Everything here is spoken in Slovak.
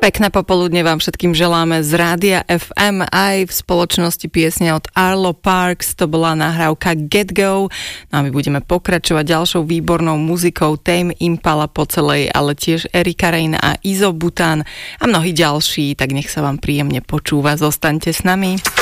Pekné popoludne vám všetkým želáme z Rádia FM aj v spoločnosti piesne od Arlo Parks. To bola nahrávka Get Go. No a my budeme pokračovať ďalšou výbornou muzikou Tame Impala po celej, ale tiež Erika Reina a Izo Butan a mnohí ďalší. Tak nech sa vám príjemne počúva. Zostaňte s nami.